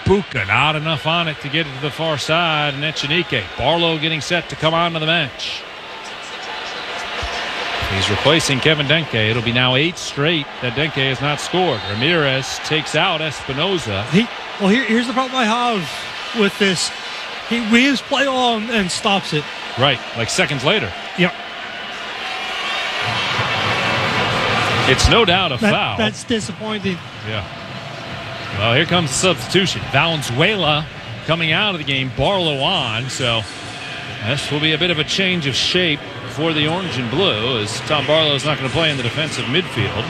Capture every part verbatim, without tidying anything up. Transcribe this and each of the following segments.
Puka, not enough on it to get it to the far side. And Echenike. Barlow getting set to come onto the bench. He's replacing Kevin Denke. It'll be now eight straight that Denke has not scored. Ramirez takes out Espinoza. He, well, here, here's the problem I have with this. He waves play on and stops it. Right, like seconds later. Yep. It's no doubt a that, foul. That's disappointing. Yeah. Well, here comes the substitution. Valenzuela coming out of the game. Barlow on. So this will be a bit of a change of shape for the orange and blue, as Tom Barlow is not going to play in the defensive midfield.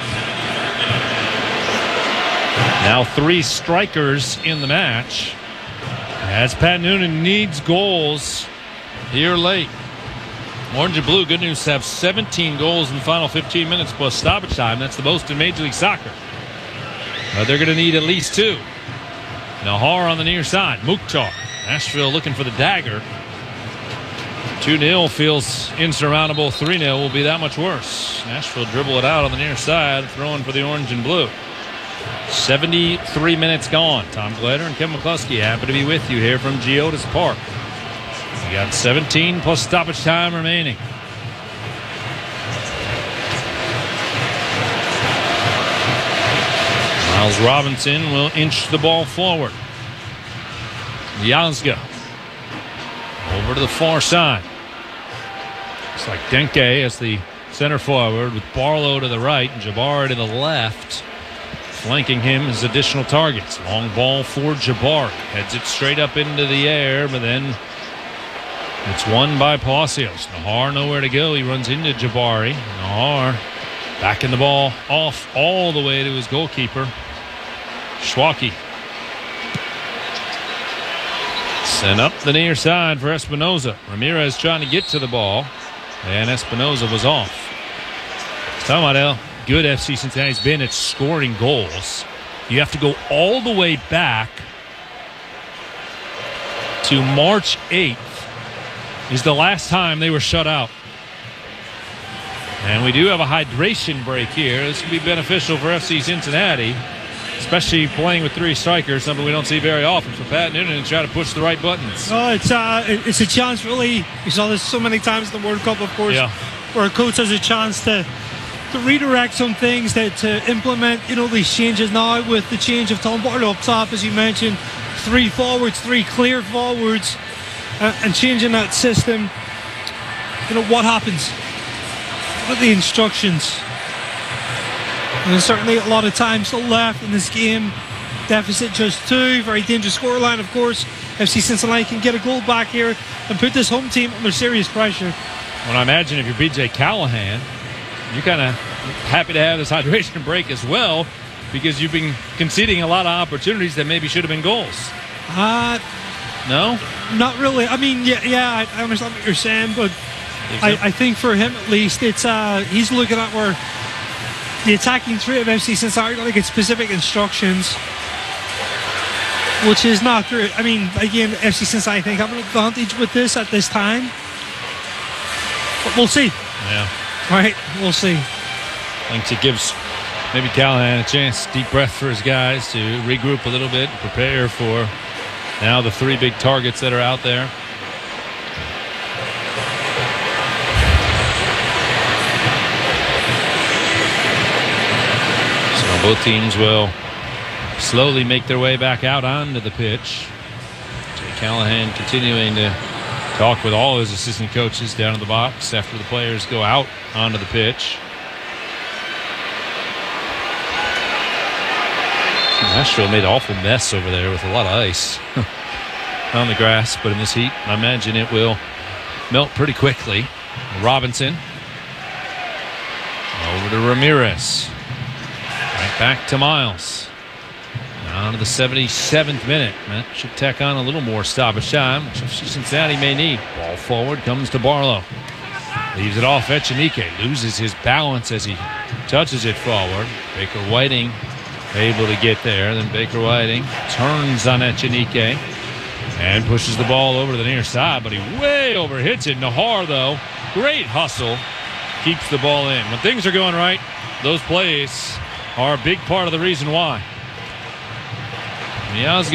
Now three strikers in the match, as Pat Noonan needs goals here late. Orange and blue, good news, have seventeen goals in the final fifteen minutes plus stoppage time. That's the most in Major League Soccer. But they're going to need at least two. Nahar on the near side. Mukhtar. Nashville looking for the dagger. two nil feels insurmountable. three nil will be that much worse. Nashville dribble it out on the near side, throwing for the orange and blue. seventy-three minutes gone. Tom Gledder and Kevin McCluskey happy to be with you here from Geodis Park. We got seventeen plus stoppage time remaining. Miles Robinson will inch the ball forward. Yazga over to the far side. Looks like Denke as the center forward with Barlow to the right and Jabari to the left. Flanking him as additional targets. Long ball for Jabari. Heads it straight up into the air, but then it's won by Palacios. Nahar nowhere to go. He runs into Jabari. Nahar backing the ball off all the way to his goalkeeper, Schwalke. Sent up the near side for Espinoza. Ramirez trying to get to the ball, and Espinoza was off. Talking about how good F C Cincinnati's been at scoring goals. You have to go all the way back to March eighth is the last time they were shut out. And we do have a hydration break here. This can be beneficial for F C Cincinnati, especially playing with three strikers, something we don't see very often for Pat Noonan, and try to push the right buttons. Oh, it's uh, it's a chance, really. We saw this so many times in the World Cup, of course, yeah. where a coach has a chance to to redirect some things, that to implement, you know, these changes now with the change of Tom Barlow up top, as you mentioned, three forwards, three clear forwards, uh, and changing that system. You know, what happens? What are the instructions? And there's certainly a lot of time still left in this game. Deficit just two. Very dangerous scoreline, of course. F C Cincinnati can get a goal back here and put this home team under serious pressure. Well, I imagine if you're B J Callahan, you're kind of happy to have this hydration break as well, because you've been conceding a lot of opportunities that maybe should have been goals. Uh, no? Not really. I mean, yeah, yeah, I, I understand what you're saying, but I, I think for him at least, it's uh, he's looking at where the attacking three of F C Cincinnati are going to get specific instructions, which is not good. I mean, again, F C Cincinnati, I think, have an advantage with this at this time. But we'll see. Yeah. All right, we'll see. I think it gives maybe Callahan a chance, deep breath for his guys to regroup a little bit, prepare for now the three big targets that are out there. So both teams will slowly make their way back out onto the pitch. Jay Callahan continuing to talk with all his assistant coaches down in the box after the players go out onto the pitch. Nashville made an awful mess over there with a lot of ice on the grass, but in this heat, I imagine it will melt pretty quickly. Robinson over to Ramirez. Right back to Miles. On to the seventy-seventh minute. That should tack on a little more stoppage time, which Cincinnati may need. Ball forward comes to Barlow. Leaves it off Echenike. Loses his balance as he touches it forward. Baker Whiting able to get there. Then Baker Whiting turns on Echenike and pushes the ball over to the near side, but he way overhits it. Nahar, though, great hustle, keeps the ball in. When things are going right, those plays are a big part of the reason why. Yazga